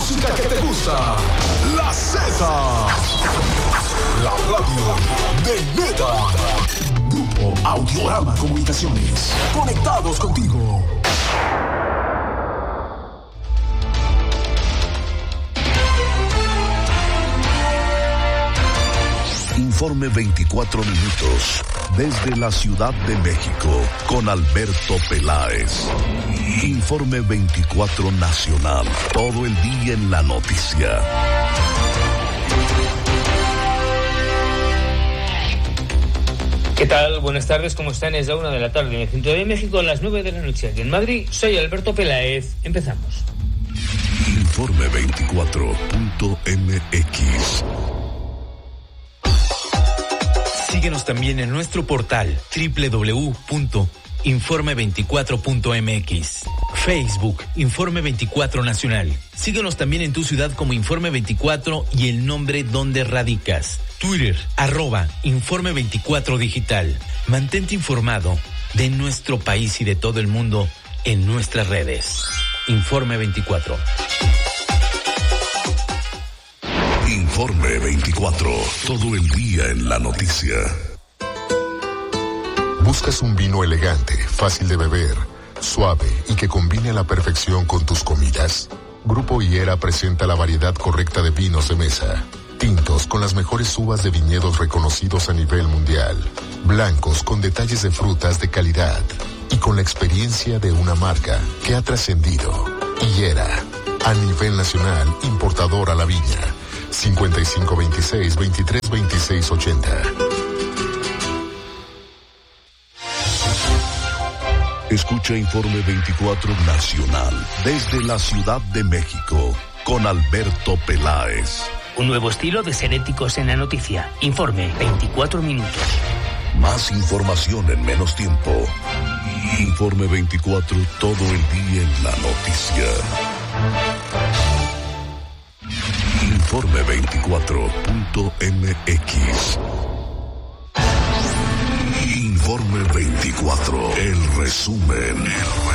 música que te gusta. La Z. La radio de Neta. Grupo Audiorama Comunicaciones. Conectados contigo. Informe 24 minutos desde la Ciudad de México con Alberto Peláez. Informe 24 nacional, todo el día en la noticia. ¿Qué tal? Buenas tardes, ¿cómo están? Es la 1 de la tarde en el centro de México, a las 9 de la noche aquí en Madrid. Soy Alberto Peláez. Empezamos. Informe 24.mx. Síguenos también en nuestro portal www.informe24.mx. Facebook, Informe 24 Nacional. Síguenos también en tu ciudad como Informe 24 y el nombre donde radicas. Twitter, @Informe 24 Digital. Mantente informado de nuestro país y de todo el mundo en nuestras redes. Informe 24. Informe 24. Todo el día en la noticia. ¿Buscas un vino elegante, fácil de beber, suave y que combine a la perfección con tus comidas? Grupo Higuera presenta la variedad correcta de vinos de mesa. Tintos con las mejores uvas de viñedos reconocidos a nivel mundial. Blancos con detalles de frutas de calidad. Y con la experiencia de una marca que ha trascendido. Higuera, a nivel nacional, importador a la viña. 5526-232680. Escucha Informe 24 Nacional desde la Ciudad de México con Alberto Peláez. Un nuevo estilo de ser éticos en la noticia. Informe 24 minutos. Más información en menos tiempo. Informe 24, todo el día en la noticia. Informe 24.mx. Informe 24, el resumen.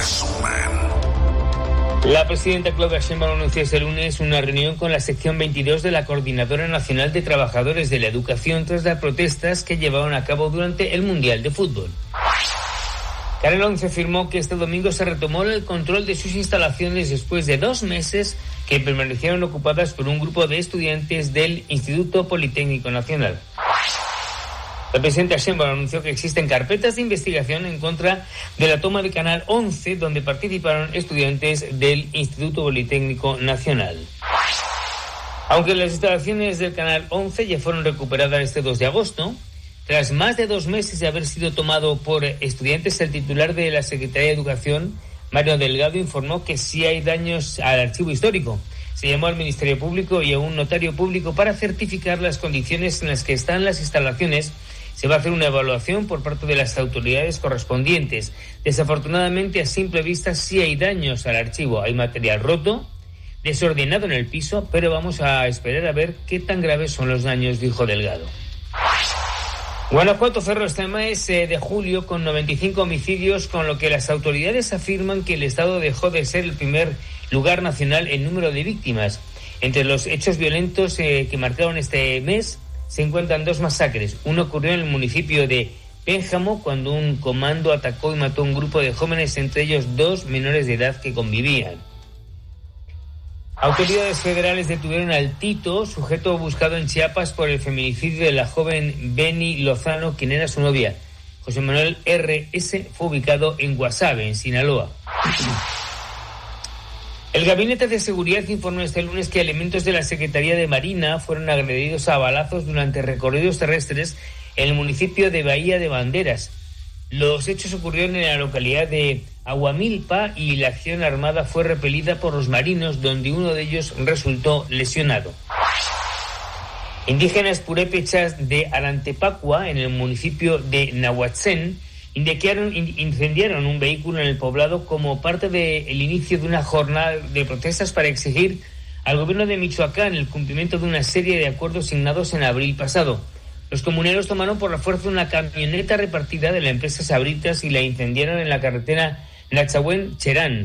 La presidenta Claudia Sheinbaum anunció este lunes una reunión con la sección 22 de la Coordinadora Nacional de Trabajadores de la Educación tras las protestas que llevaron a cabo durante el Mundial de Fútbol. Canal 11 afirmó que este domingo se retomó el control de sus instalaciones después de 2 meses que permanecieron ocupadas por un grupo de estudiantes del Instituto Politécnico Nacional. La presidenta Sheinbaum anunció que existen carpetas de investigación en contra de la toma de Canal 11, donde participaron estudiantes del Instituto Politécnico Nacional. Aunque las instalaciones del Canal 11 ya fueron recuperadas este 2 de agosto, tras más de 2 meses de haber sido tomado por estudiantes, el titular de la Secretaría de Educación, Mario Delgado, informó que sí hay daños al archivo histórico. Se llamó al Ministerio Público y a un notario público para certificar las condiciones en las que están las instalaciones. Se va a hacer una evaluación por parte de las autoridades correspondientes. Desafortunadamente, a simple vista, sí hay daños al archivo. Hay material roto, desordenado en el piso, pero vamos a esperar a ver qué tan graves son los daños, dijo Delgado. Guanajuato cerró este mes de julio con 95 homicidios, con lo que las autoridades afirman que el estado dejó de ser el primer lugar nacional en número de víctimas. Entre los hechos violentos que marcaron este mes se encuentran 2 masacres. Uno ocurrió en el municipio de Pénjamo, cuando un comando atacó y mató a un grupo de jóvenes, entre ellos 2 menores de edad que convivían. Autoridades federales detuvieron al Tito, sujeto buscado en Chiapas por el feminicidio de la joven Beni Lozano, quien era su novia. José Manuel R.S. fue ubicado en Guasave, en Sinaloa. El Gabinete de Seguridad informó este lunes que elementos de la Secretaría de Marina fueron agredidos a balazos durante recorridos terrestres en el municipio de Bahía de Banderas. Los hechos ocurrieron en la localidad de Aguamilpa y la acción armada fue repelida por los marinos, donde uno de ellos resultó lesionado. Indígenas purépechas de Arantepacua, en el municipio de Nahuatzén, incendiaron un vehículo en el poblado como parte del inicio de una jornada de protestas para exigir al gobierno de Michoacán el cumplimiento de una serie de acuerdos signados en abril pasado. Los comuneros tomaron por la fuerza una camioneta repartida de la empresa Sabritas y la incendiaron en la carretera Nachahuén-Cherán.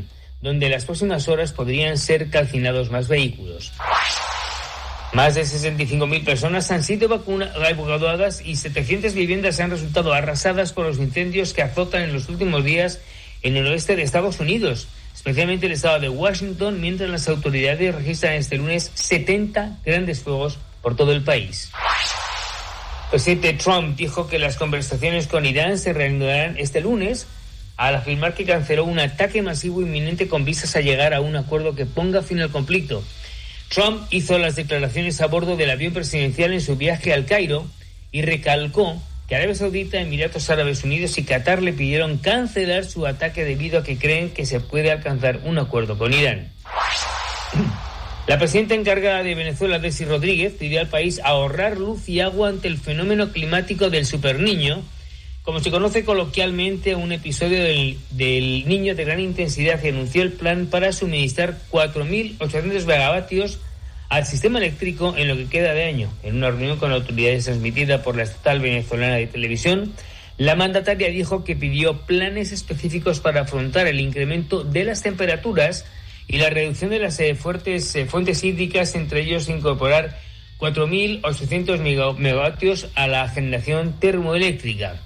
donde en las próximas horas podrían ser calcinados más vehículos. Más de 65.000 personas han sido evacuadas y 700 viviendas han resultado arrasadas por los incendios que azotan en los últimos días en el oeste de Estados Unidos, especialmente el estado de Washington, mientras las autoridades registran este lunes 70 grandes fuegos por todo el país. El presidente Trump dijo que las conversaciones con Irán se reanudarán este lunes, al afirmar que canceló un ataque masivo inminente con vistas a llegar a un acuerdo que ponga fin al conflicto. Trump hizo las declaraciones a bordo del avión presidencial en su viaje al Cairo y recalcó que Arabia Saudita, Emiratos Árabes Unidos y Qatar le pidieron cancelar su ataque debido a que creen que se puede alcanzar un acuerdo con Irán. La presidenta encargada de Venezuela, Delcy Rodríguez, pidió al país ahorrar luz y agua ante el fenómeno climático del superniño, como se conoce coloquialmente, un episodio del niño de gran intensidad, y anunció el plan para suministrar 4.800 megavatios al sistema eléctrico en lo que queda de año. En una reunión con autoridades transmitida por la estatal venezolana de televisión, la mandataria dijo que pidió planes específicos para afrontar el incremento de las temperaturas y la reducción de las fuentes hídricas, entre ellos incorporar 4.800 megavatios a la generación termoeléctrica.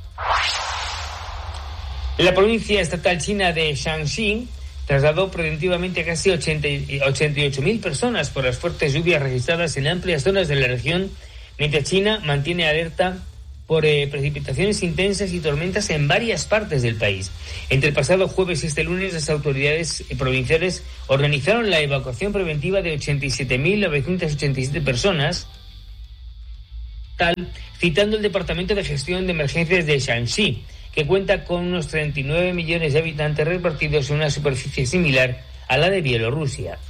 La provincia estatal china de Shanxi trasladó preventivamente a casi 88.000 personas por las fuertes lluvias registradas en amplias zonas de la región, mientras China mantiene alerta por precipitaciones intensas y tormentas en varias partes del país. Entre el pasado jueves y este lunes, las autoridades provinciales organizaron la evacuación preventiva de 87.987 personas, citando el Departamento de Gestión de Emergencias de Shanxi, que cuenta con unos 39 millones de habitantes repartidos en una superficie similar a la de Bielorrusia.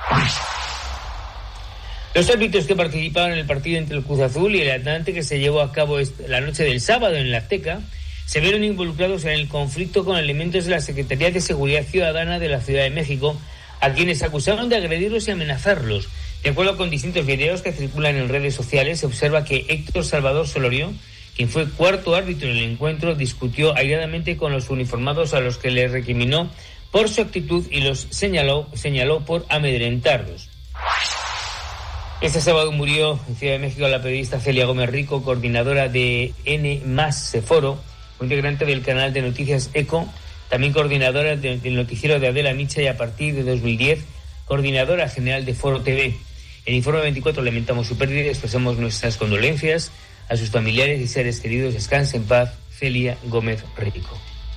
Los árbitros que participaron en el partido entre el Cruz Azul y el Atlante, que se llevó a cabo la noche del sábado en la Azteca, se vieron involucrados en el conflicto con elementos de la Secretaría de Seguridad Ciudadana de la Ciudad de México, a quienes acusaron de agredirlos y amenazarlos. De acuerdo con distintos videos que circulan en redes sociales, se observa que Héctor Salvador Solorio, quien fue cuarto árbitro en el encuentro, discutió airadamente con los uniformados, a los que les recriminó por su actitud y los señaló por amedrentarlos. Este sábado murió en Ciudad de México la periodista Celia Gómez Rico, coordinadora de N+ Foro, integrante del canal de noticias ECO, también coordinadora del noticiero de Adela Micha y a partir de 2010, coordinadora general de Foro TV. En Informe 24 lamentamos su pérdida y expresamos nuestras condolencias a sus familiares y seres queridos. Descanse en paz, Celia Gómez Rico.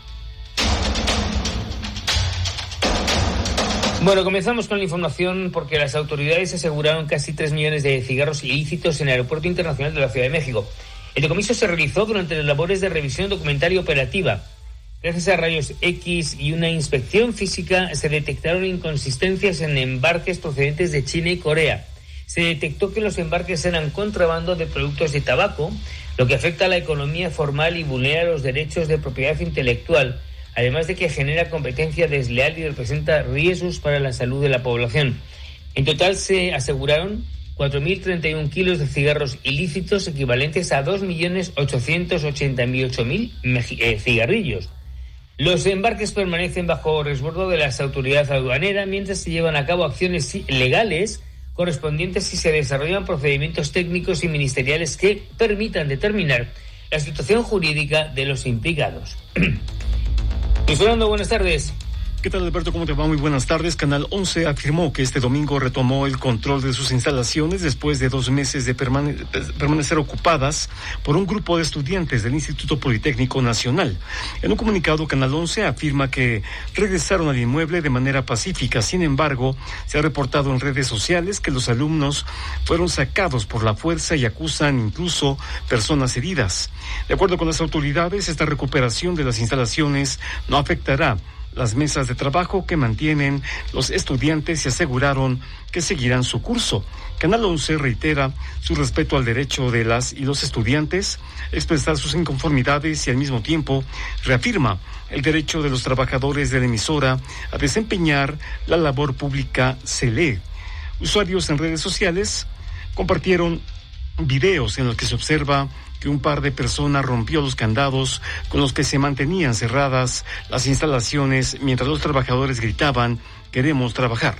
Bueno, comenzamos con la información porque las autoridades aseguraron casi 3 millones de cigarros ilícitos en el Aeropuerto Internacional de la Ciudad de México. El decomiso se realizó durante las labores de revisión documental y operativa. Gracias a rayos X y una inspección física se detectaron inconsistencias en embarques procedentes de China y Corea. Se detectó que los embarques eran contrabando de productos de tabaco, lo que afecta a la economía formal y vulnera los derechos de propiedad intelectual, además de que genera competencia desleal y representa riesgos para la salud de la población. En total se aseguraron 4.031 kilos de cigarros ilícitos, equivalentes a 2.888.000 cigarrillos. Los embarques permanecen bajo resguardo de las autoridades aduaneras mientras se llevan a cabo acciones legales correspondientes y se desarrollan procedimientos técnicos y ministeriales que permitan determinar la situación jurídica de los implicados. Luis Fernando, buenas tardes. ¿Qué tal, Alberto? ¿Cómo te va? Muy buenas tardes. Canal 11 afirmó que este domingo retomó el control de sus instalaciones después de 2 meses de permanecer ocupadas por un grupo de estudiantes del Instituto Politécnico Nacional. En un comunicado, Canal 11 afirma que regresaron al inmueble de manera pacífica. Sin embargo, se ha reportado en redes sociales que los alumnos fueron sacados por la fuerza y acusan incluso personas heridas. De acuerdo con las autoridades, esta recuperación de las instalaciones no afectará las mesas de trabajo que mantienen los estudiantes y aseguraron que seguirán su curso. Canal 11 reitera su respeto al derecho de las y los estudiantes a expresar sus inconformidades y al mismo tiempo reafirma el derecho de los trabajadores de la emisora a desempeñar la labor pública CELE. Usuarios en redes sociales compartieron videos en los que se observa que un par de personas rompió los candados con los que se mantenían cerradas las instalaciones mientras los trabajadores gritaban: "Queremos trabajar".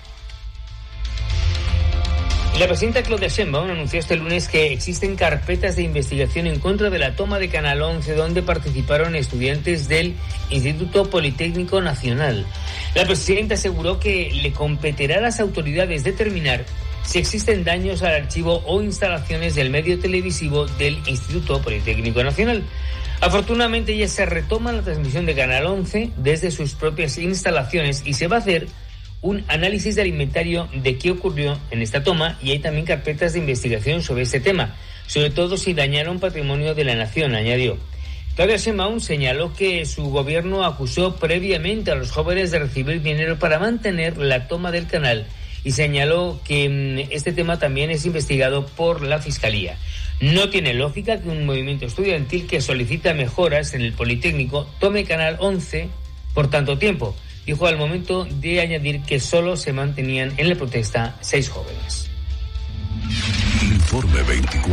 La presidenta Claudia Sheinbaum anunció este lunes que existen carpetas de investigación en contra de la toma de Canal 11, donde participaron estudiantes del Instituto Politécnico Nacional. La presidenta aseguró que le competirá a las autoridades determinar si existen daños al archivo o instalaciones del medio televisivo del Instituto Politécnico Nacional. Afortunadamente ya se retoma la transmisión de Canal 11 desde sus propias instalaciones y se va a hacer un análisis del inventario de qué ocurrió en esta toma, y hay también carpetas de investigación sobre este tema, sobre todo si dañaron patrimonio de la nación, añadió. Claudia Sheinbaum señaló que su gobierno acusó previamente a los jóvenes de recibir dinero para mantener la toma del canal y señaló que este tema también es investigado por la Fiscalía. No tiene lógica que un movimiento estudiantil que solicita mejoras en el Politécnico tome Canal 11 por tanto tiempo. Dijo al momento de añadir que solo se mantenían en la protesta 6 jóvenes. Informe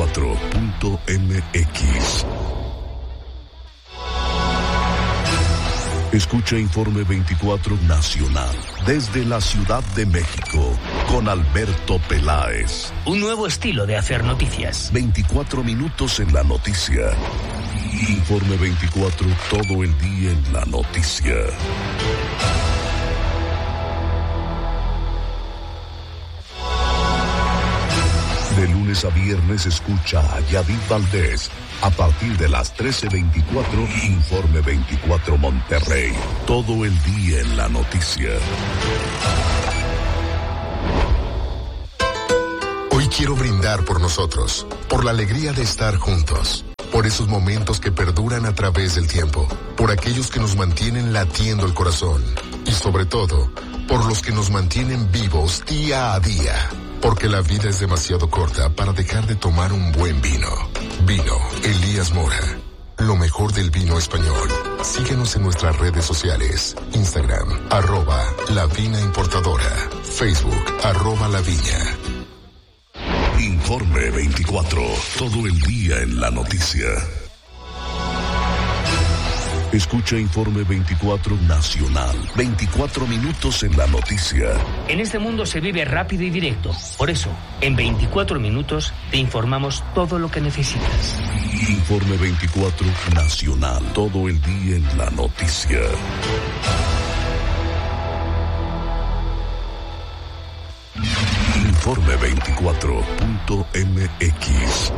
24.mx. Escucha Informe 24 Nacional desde la Ciudad de México con Alberto Peláez. Un nuevo estilo de hacer noticias. 24 minutos en la noticia. Informe 24, todo el día en la noticia. De lunes a viernes escucha a Yadid Valdés a partir de las 13:24, Informe 24 Monterrey. Todo el día en la noticia. Hoy quiero brindar por nosotros, por la alegría de estar juntos, por esos momentos que perduran a través del tiempo, por aquellos que nos mantienen latiendo el corazón y sobre todo, por los que nos mantienen vivos día a día. Porque la vida es demasiado corta para dejar de tomar un buen vino. Vino Elías Mora. Lo mejor del vino español. Síguenos en nuestras redes sociales. Instagram, @La Viña Importadora. Facebook, @La Viña. Informe 24, todo el día en la noticia. Escucha Informe 24 Nacional, 24 minutos en la noticia. En este mundo se vive rápido y directo. Por eso, en 24 minutos te informamos todo lo que necesitas. Informe 24 Nacional, todo el día en la noticia. Informe 24.mx.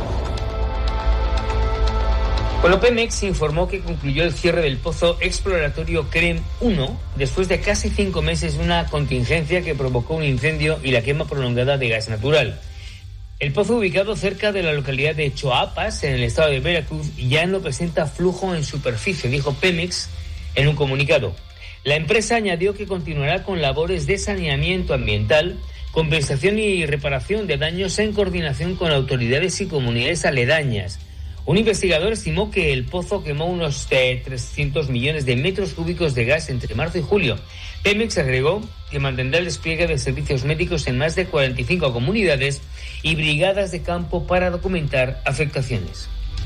Bueno, Pemex informó que concluyó el cierre del pozo exploratorio CREM 1 después de casi 5 meses de una contingencia que provocó un incendio y la quema prolongada de gas natural. El pozo, ubicado cerca de la localidad de Choapas, en el estado de Veracruz, ya no presenta flujo en superficie, dijo Pemex en un comunicado. La empresa añadió que continuará con labores de saneamiento ambiental, compensación y reparación de daños en coordinación con autoridades y comunidades aledañas. Un investigador estimó que el pozo quemó unos 300 millones de metros cúbicos de gas entre marzo y julio. Pemex agregó que mantendrá el despliegue de servicios médicos en más de 45 comunidades y brigadas de campo para documentar afectaciones.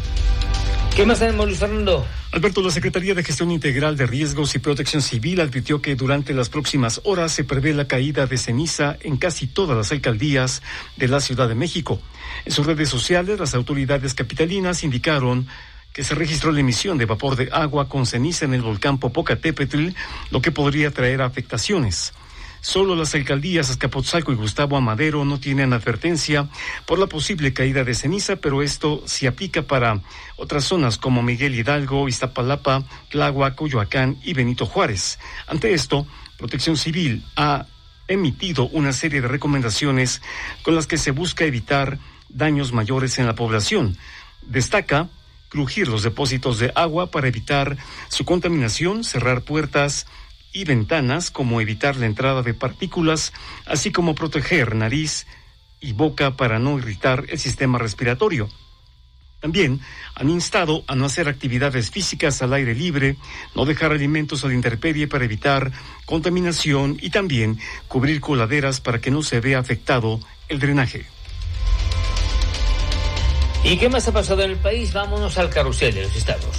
¿Qué más tenemos, Luis Fernando? Alberto, la Secretaría de Gestión Integral de Riesgos y Protección Civil advirtió que durante las próximas horas se prevé la caída de ceniza en casi todas las alcaldías de la Ciudad de México. En sus redes sociales, las autoridades capitalinas indicaron que se registró la emisión de vapor de agua con ceniza en el volcán Popocatépetl, lo que podría traer afectaciones. Solo las alcaldías Azcapotzalco y Gustavo Amadero no tienen advertencia por la posible caída de ceniza, pero esto sí aplica para otras zonas como Miguel Hidalgo, Iztapalapa, Tláhuac, Coyoacán y Benito Juárez. Ante esto, Protección Civil ha emitido una serie de recomendaciones con las que se busca evitar daños mayores en la población. Destaca crujir los depósitos de agua para evitar su contaminación, cerrar puertas y ventanas, como evitar la entrada de partículas, así como proteger nariz y boca para no irritar el sistema respiratorio. También han instado a no hacer actividades físicas al aire libre, no dejar alimentos a la intemperie para evitar contaminación y también cubrir coladeras para que no se vea afectado el drenaje. ¿Y qué más ha pasado en el país? Vámonos al carrusel de los estados.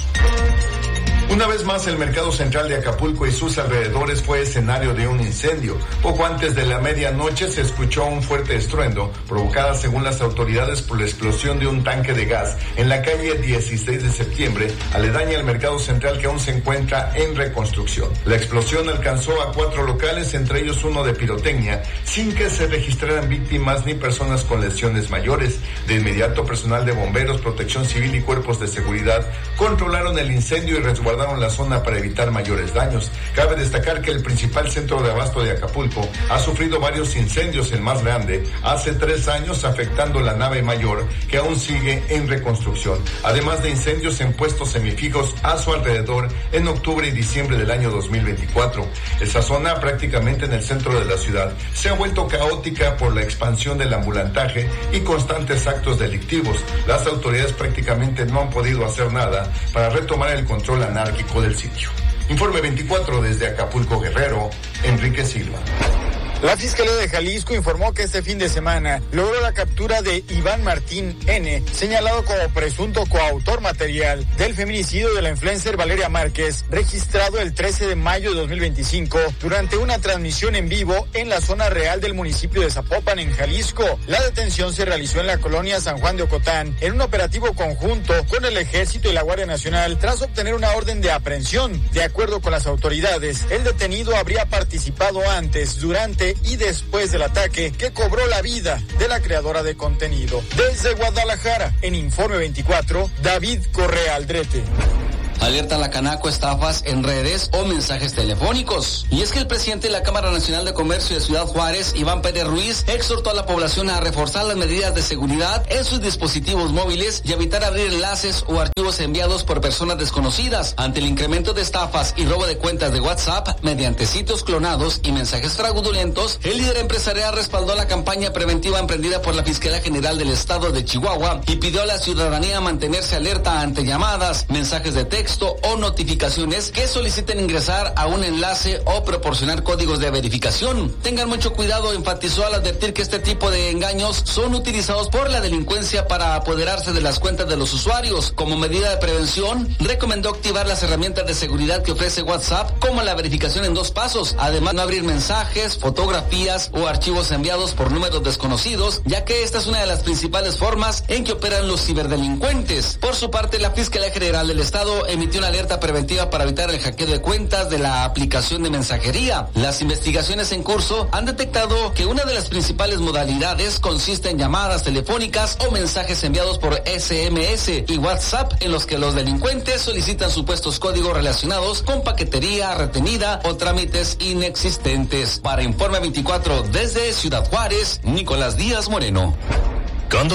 Una vez más, el mercado central de Acapulco y sus alrededores fue escenario de un incendio. Poco antes de la medianoche se escuchó un fuerte estruendo, provocada según las autoridades por la explosión de un tanque de gas en la calle 16 de septiembre, aledaña al mercado central que aún se encuentra en reconstrucción. La explosión alcanzó a 4 locales, entre ellos uno de pirotecnia, sin que se registraran víctimas ni personas con lesiones mayores. De inmediato, personal de bomberos, protección civil y cuerpos de seguridad controlaron el incendio y resguardaron la zona para evitar mayores daños. Cabe destacar que el principal centro de abasto de Acapulco ha sufrido varios incendios, el más grande hace 3 años afectando la nave mayor que aún sigue en reconstrucción, además de incendios en puestos semifijos a su alrededor en octubre y diciembre del año 2024. Esa zona, prácticamente en el centro de la ciudad, se ha vuelto caótica por la expansión del ambulantaje y constantes actos delictivos. Las autoridades prácticamente no han podido hacer nada para retomar el control anárquico del sitio. Informe 24 desde Acapulco, Guerrero, Enrique Silva. La Fiscalía de Jalisco informó que este fin de semana logró la captura de Iván Martín N., señalado como presunto coautor material del feminicidio de la influencer Valeria Márquez, registrado el 13 de mayo de 2025 durante una transmisión en vivo en la zona real del municipio de Zapopan, en Jalisco. La detención se realizó en la colonia San Juan de Ocotán en un operativo conjunto con el Ejército y la Guardia Nacional tras obtener una orden de aprehensión. De acuerdo con las autoridades, el detenido habría participado antes, durante y después del ataque que cobró la vida de la creadora de contenido. Desde Guadalajara, en Informe 24, David Correa Aldrete. Alerta la Canaco estafas en redes o mensajes telefónicos. Y es que el presidente de la Cámara Nacional de Comercio de Ciudad Juárez, Iván Pérez Ruiz, exhortó a la población a reforzar las medidas de seguridad en sus dispositivos móviles y evitar abrir enlaces o archivos enviados por personas desconocidas. Ante el incremento de estafas y robo de cuentas de WhatsApp mediante sitios clonados y mensajes fraudulentos, el líder empresarial respaldó la campaña preventiva emprendida por la Fiscalía General del Estado de Chihuahua y pidió a la ciudadanía mantenerse alerta ante llamadas, mensajes de texto o notificaciones que soliciten ingresar a un enlace o proporcionar códigos de verificación. Tengan mucho cuidado, enfatizó al advertir que este tipo de engaños son utilizados por la delincuencia para apoderarse de las cuentas de los usuarios. Como medida de prevención, recomendó activar las herramientas de seguridad que ofrece WhatsApp, como la verificación en 2 pasos. Además, no abrir mensajes, fotografías o archivos enviados por números desconocidos, ya que esta es una de las principales formas en que operan los ciberdelincuentes. Por su parte, la Fiscalía General del Estado emitió una alerta preventiva para evitar el hackeo de cuentas de la aplicación de mensajería. Las investigaciones en curso han detectado que una de las principales modalidades consiste en llamadas telefónicas o mensajes enviados por SMS y WhatsApp, en los que los delincuentes solicitan supuestos códigos relacionados con paquetería retenida o trámites inexistentes. Para Informe 24 desde Ciudad Juárez, Nicolás Díaz Moreno. Con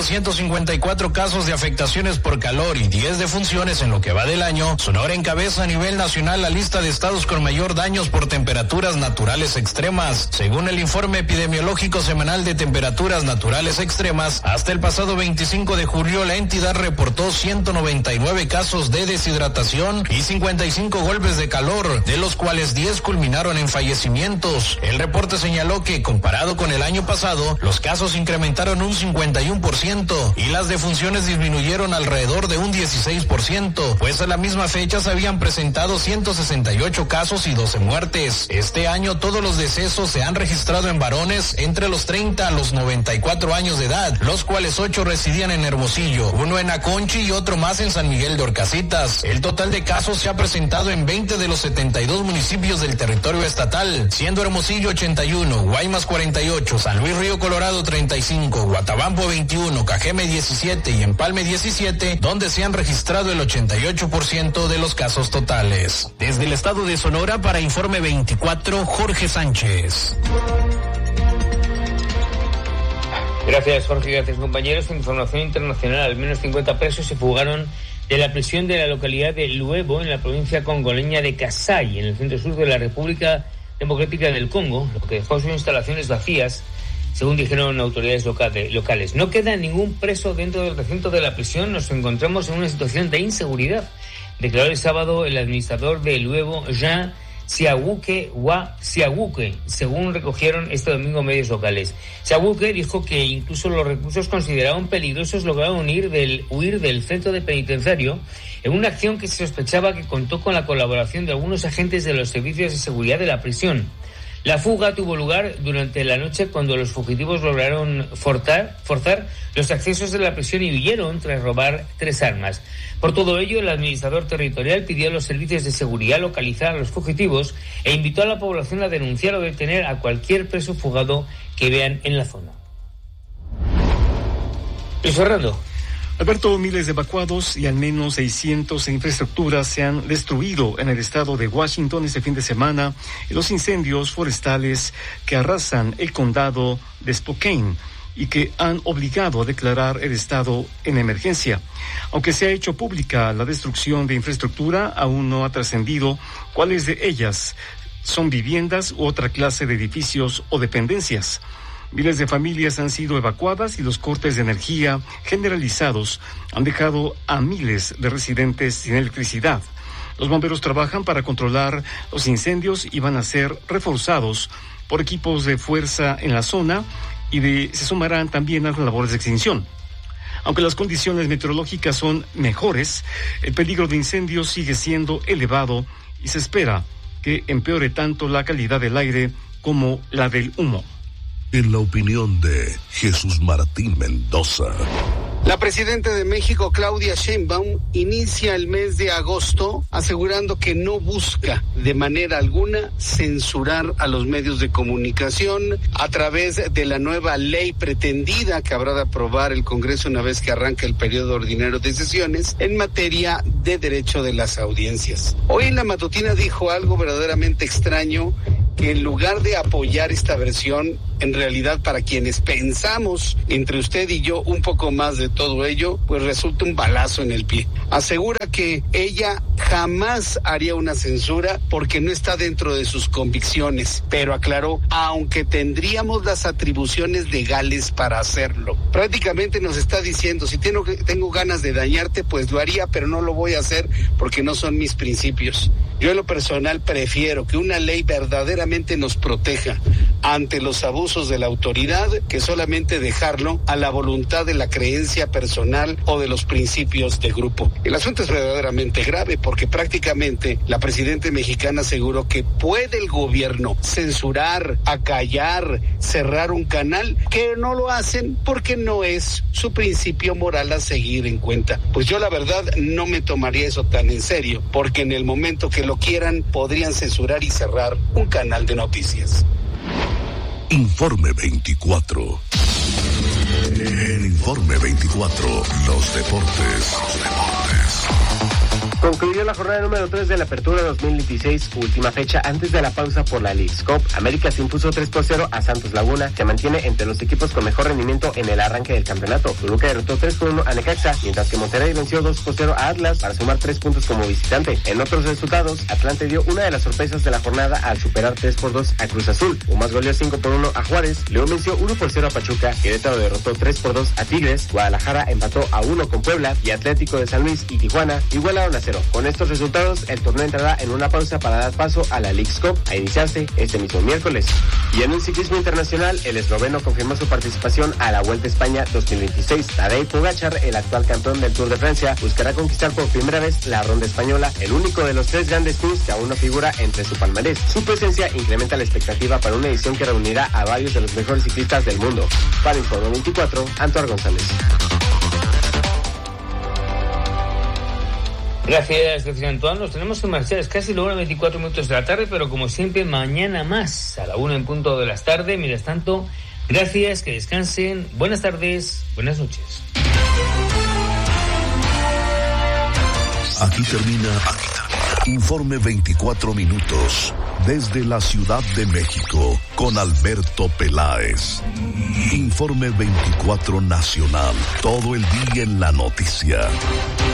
254 casos de afectaciones por calor y 10 defunciones en lo que va del año, Sonora encabeza a nivel nacional la lista de estados con mayor daños por temperaturas naturales extremas. Según el informe epidemiológico semanal de temperaturas naturales extremas, hasta el pasado 25 de julio la entidad reportó 199 casos de deshidratación y 55 golpes de calor, de los cuales 10 culminaron en fallecimientos. El reporte señaló que, comparado con el año pasado, los casos incrementaron un 51% y las defunciones disminuyeron alrededor de un 16%, pues a la misma fecha se habían presentado 168 casos y 12 muertes. Este año todos los decesos se han registrado en varones entre los 30 a los 94 años de edad, los cuales 8 residían en Hermosillo, 1 en Aconchi y otro más en San Miguel de Orcasitas. El total de casos se ha presentado en 20 de los 72 municipios del territorio estatal, siendo Hermosillo 81, Guaymas 48, San Luis Río Colorado 35, Guatabampo 21, Cajeme 17 y Empalme 17, donde se han registrado el 88% de los casos totales. Desde el estado de Sonora, para Informe 24, Jorge Sánchez. Gracias, Jorge. Gracias, compañeros. Información internacional. Al menos 50 presos se fugaron de la prisión de la localidad de Luebo, en la provincia congoleña de Kasai, en el centro-sur de la República Democrática del Congo, lo que dejó sus instalaciones vacías, según dijeron autoridades locales. No queda ningún preso dentro del recinto de la prisión. Nos encontramos en una situación de inseguridad, declaró el sábado el administrador de Luebo, Jean Siahuque, según recogieron este domingo medios locales. Siahuque dijo que incluso los reclusos consideraban peligrosos lograron huir del centro de penitenciario en una acción que se sospechaba que contó con la colaboración de algunos agentes de los servicios de seguridad de la prisión. La fuga tuvo lugar durante la noche cuando los fugitivos lograron forzar los accesos de la prisión y huyeron tras robar 3 armas. Por todo ello, el administrador territorial pidió a los servicios de seguridad localizar a los fugitivos e invitó a la población a denunciar o detener a cualquier preso fugado que vean en la zona. Luis Fernando. Alberto, miles de evacuados y al menos 600 infraestructuras se han destruido en el estado de Washington este fin de semana en los incendios forestales que arrasan el condado de Spokane y que han obligado a declarar el estado en emergencia. Aunque se ha hecho pública la destrucción de infraestructura, aún no ha trascendido cuáles de ellas son viviendas u otra clase de edificios o dependencias. Miles de familias han sido evacuadas y los cortes de energía generalizados han dejado a miles de residentes sin electricidad. Los bomberos trabajan para controlar los incendios y van a ser reforzados por equipos de fuerza en la zona y se sumarán también a las labores de extinción. Aunque las condiciones meteorológicas son mejores, el peligro de incendios sigue siendo elevado y se espera que empeore tanto la calidad del aire como la del humo. En la opinión de Jesús Martín Mendoza. La presidenta de México, Claudia Sheinbaum, inicia el mes de agosto asegurando que no busca de manera alguna censurar a los medios de comunicación a través de la nueva ley pretendida que habrá de aprobar el Congreso una vez que arranque el periodo ordinario de sesiones en materia de derecho de las audiencias. Hoy en la matutina dijo algo verdaderamente extraño, que en lugar de apoyar esta versión, en realidad para quienes pensamos, entre usted y yo, un poco más de todo ello, pues resulta un balazo en el pie. Asegura que ella jamás haría una censura porque no está dentro de sus convicciones, pero aclaró, aunque tendríamos las atribuciones legales para hacerlo. Prácticamente nos está diciendo, si tengo ganas de dañarte, pues lo haría, pero no lo voy a hacer porque no son mis principios. Yo en lo personal prefiero que una ley verdaderamente nos proteja ante los abusos de la autoridad que solamente dejarlo a la voluntad de la creencia personal o de los principios de grupo. El asunto es verdaderamente grave porque prácticamente la presidenta mexicana aseguró que puede el gobierno censurar, acallar, cerrar un canal, que no lo hacen porque no es su principio moral a seguir en cuenta. Pues yo la verdad no me tomaría eso tan en serio, porque en el momento que lo quieran podrían censurar y cerrar un canal de noticias. Informe 24. En Informe 24, los deportes. Concluyó la jornada número 3 de la Apertura 2016, última fecha antes de la pausa por la Leagues Cup. América se impuso 3-0 a Santos Laguna, se mantiene entre los equipos con mejor rendimiento en el arranque del campeonato. Toluca derrotó 3-1 a Necaxa, mientras que Monterrey venció 2-0 a Atlas para sumar 3 puntos como visitante. En otros resultados, Atlante dio una de las sorpresas de la jornada al superar 3-2 a Cruz Azul. Pumas goleó 5-1 a Juárez, León venció 1-0 a Pachuca, Querétaro derrotó 3-2 a Tigres, Guadalajara empató a 1 con Puebla y Atlético de San Luis y Tijuana igualaron a 0. Con estos resultados, el torneo entrará en una pausa para dar paso a la Leagues Cup a iniciarse este mismo miércoles. Y en el ciclismo internacional, el esloveno confirmó su participación a la Vuelta a España 2026. Tadej Pogačar, el actual campeón del Tour de Francia, buscará conquistar por primera vez la ronda española, el único de los 3 grandes tours que aún no figura entre su palmarés. Su presencia incrementa la expectativa para una edición que reunirá a varios de los mejores ciclistas del mundo. Para Informe 24, Antoine González. Gracias, Antoine. Nos tenemos que marchar. Es casi la 1:24 de la tarde, pero como siempre, mañana más, a la 1 en punto de las tardes. Mientras tanto, gracias, que descansen. Buenas tardes, buenas noches. Aquí termina Informe 24 minutos desde la Ciudad de México con Alberto Peláez. Informe 24 Nacional, todo el día en la noticia.